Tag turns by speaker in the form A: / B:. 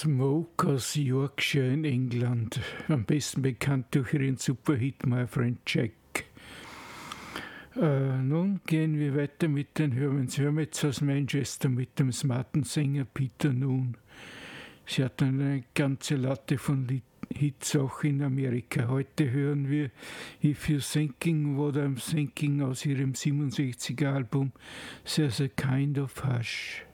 A: Smoke aus Yorkshire in England, am besten bekannt durch ihren Superhit My Friend Jack. Nun gehen wir weiter mit den Hermans Hermits aus Manchester mit dem smarten Sänger Peter Noone. Sie hat eine ganze Latte von Hits auch in Amerika. Heute hören wir If You're Thinking What I'm Thinking aus ihrem 67er Album There's a Kind of Hush.